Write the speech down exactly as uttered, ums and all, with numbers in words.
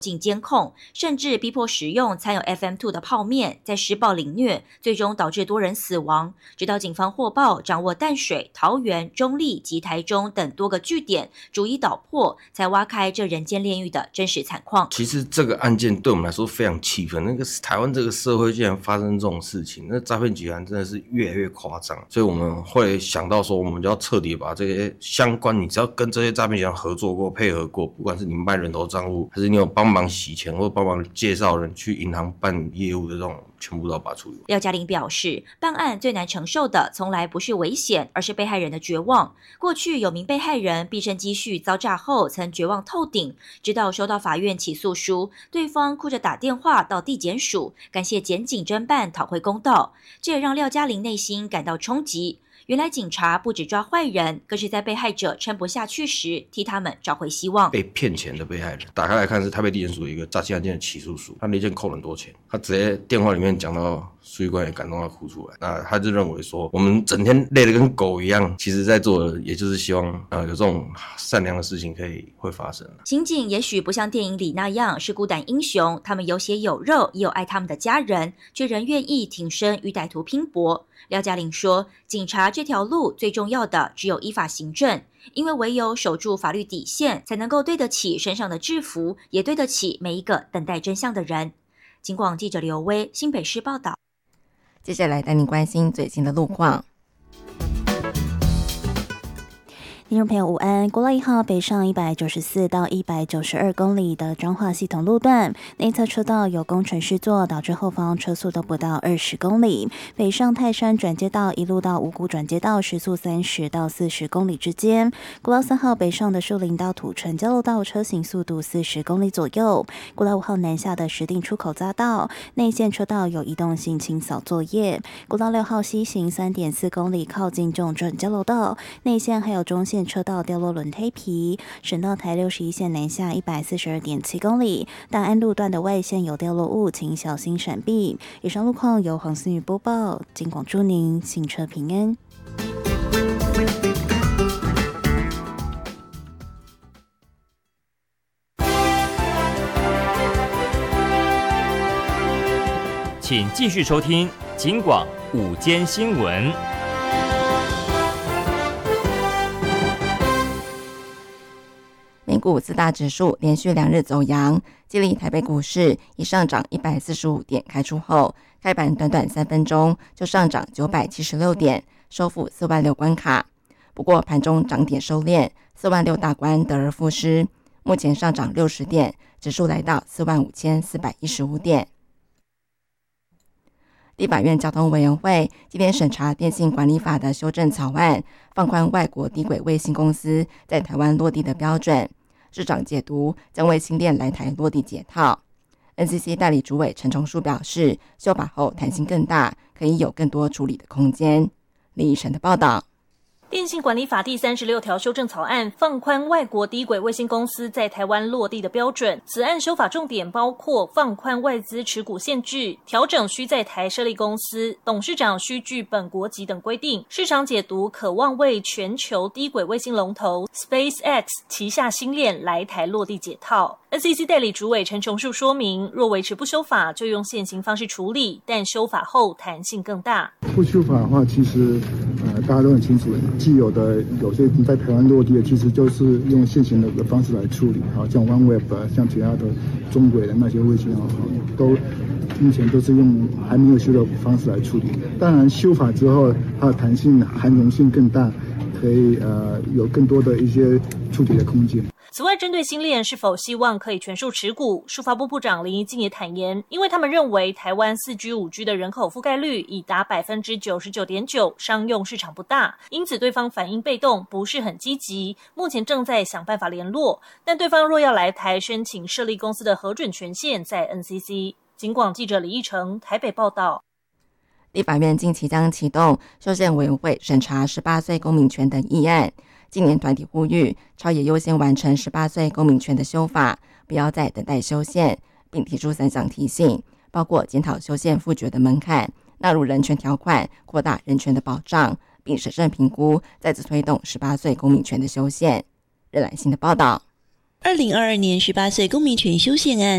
进监控，甚至逼迫食用掺有 F M 二 的泡面，再施暴凌虐，最终导致多人死亡。直到警方获报，掌握淡水、桃园、中立及台中等多个据点，逐一捣破，才挖开这人间炼狱的真实惨况。 其实这个案件对我们来说非常气愤，那个台湾这个社会竟然发生这种事情，那诈骗集团真的是越来越夸张，所以我们会想到说，我们就要彻底把这些相关，你只要跟这些诈骗集团合作过、配合过，不管是你卖人头账户，还是你有帮忙洗钱或帮忙介绍人去银行办业务的这种，全部都要把它处理。 廖嘉玲表示，办案最难承受的从来不是危险，而是被害人的绝望。过去有名被害人毕生积蓄遭诈后，曾绝望透顶，直到收到法院起诉书，对方哭着打电话到地检署，感谢检警侦办，讨回公道。这也让廖嘉玲内心感到冲击。原来警察不只抓坏人，更是在被害者撑不下去时替他们找回希望。 被骗钱的被害人打开来看是台北地检署一个诈欺案件的起诉书，他那件扣了很多钱，他直接电话里面讲到书记官也感动到哭出来。那他就认为说，我们整天累得跟狗一样，其实在做的也就是希望呃有这种善良的事情可以会发生。 刑警也许不像电影里那样是孤胆英雄，他们有血有肉，也有爱他们的家人，却仍愿意挺身与歹徒拼搏。廖嘉玲说，警察这条路最重要的只有依法行政，因为唯有守住法律底线，才能够对得起身上的制服，也对得起每一个等待真相的人。警广记者刘威，新北市报道。 接下来带您关心最新的路况。 听众朋友午安，国道一号北上一百九十四到一百九十二公里的彰化系统路段，内侧车道有工程施作，导致后方车速都不到二十公里。北上泰山转接道一路到五股转接道，时速三十到四十公里之间。国道三号北上的树林到土城交流道车行速度四十公里左右。国道五号南下的石碇出口匝道内线车道有移动性清扫作业。国道六号西行三点四公里，靠近中正交流道内线还有中线车道掉落轮胎皮，省道台六十一线南下一百四十二点七公里，大安路段的外线有掉落物，请小心闪避。以上路况由黄思雨播报，警广祝您行车平安。 请继续收听警广午间新闻。 美股四大指数连续两日走阳，继离台北股市以上涨一百四十五点开出后，开盘短短三分钟就上涨九百七十六点，收复四万六关卡。不过盘中涨点收敛，四万六大关得而复失，目前上涨六十点，指数来到四万五千四百一十五点。立法院交通委员会今天审查电信管理法的修正草案，放宽外国低轨卫星公司在台湾落地的标准。市长解读将为新店来台落地解套。 N C C 代理主委陈崇树表示，修法后弹性更大，可以有更多处理的空间。李以晨的报道。 电信管理法第三十六条修正草案放宽外国低轨卫星公司在台湾落地的标准。此案修法重点包括放宽外资持股限制、调整需在台设立公司、董事长需具本国籍等规定。市场解读可望为全球低轨卫星龙头 SpaceX 旗下星链来台落地解套。N C C 代理主委陈崇树说明，若维持不修法，就用现行方式处理，但修法后弹性更大。 不修法的话，其实呃大家都很清楚，既有的有些在台湾落地的，其实就是用现行的方式来处理，好像 OneWeb 像其他的中轨的那些卫星啊，都目前都是用还没有修的方式来处理。当然修法之后，它的弹性含容性更大，可以呃有更多的一些处理的空间。 此外，针对星链是否希望可以全数持股，数发部部长林宜敬也坦言，因为他们认为台湾 四 G、五 G 的人口覆盖率已达 百分之九十九点九， 商用市场不大，因此对方反应被动，不是很积极，目前正在想办法联络，但对方若要来台申请设立公司的核准权限在 N C C。 警广记者李义成台北报道。 立法院近期将启动修宪委员会审查十八岁公民权等议案。今年团体呼吁朝野优先完成十八岁公民权的修法，不要再等待修宪，并提出三项提醒，包括检讨修宪复决的门槛，纳入人权条款，扩大人权的保障，并审慎评估再次推动十八岁公民权的修宪。任兰心的报道。 二零二二年十八岁公民权修宪案